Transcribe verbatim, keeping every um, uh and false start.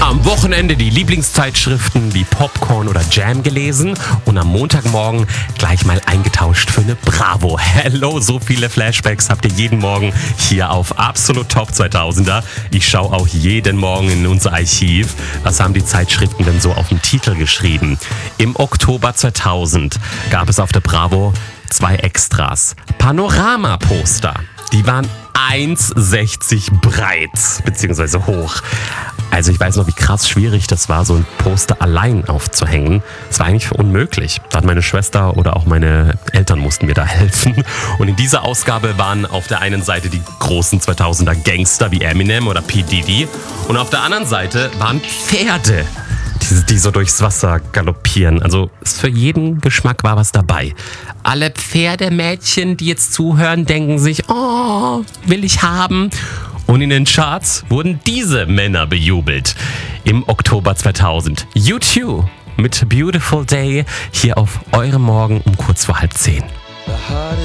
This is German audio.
am Wochenende die Lieblingszeitschriften wie Popcorn oder Jam gelesen und am Montagmorgen gleich mal eingetauscht für eine Bravo. Hello, so viele Flashbacks habt ihr jeden Morgen hier auf Absolut Top zweitausender. Ich schaue auch jeden Morgen in unser Archiv. Was haben die Zeitschriften denn so auf dem Titel geschrieben? Im Oktober zweitausend gab es auf der Bravo zwei Extras. Panorama-Poster. Die waren eins Komma sechzig breit, beziehungsweise hoch. Also ich weiß noch, wie krass schwierig das war, so ein Poster allein aufzuhängen. Es war eigentlich unmöglich. Da hat meine Schwester oder auch meine Eltern mussten mir da helfen. Und in dieser Ausgabe waren auf der einen Seite die großen zweitausender Gangster wie Eminem oder P. Diddy. Und auf der anderen Seite waren Pferde, die, die so durchs Wasser galoppieren. Also für jeden Geschmack war was dabei. Alle Pferdemädchen, die jetzt zuhören, denken sich, oh, will ich haben. Und in den Charts wurden diese Männer bejubelt. Im Oktober zweitausend. U zwei mit Beautiful Day hier auf eurem Morgen um kurz vor halb zehn.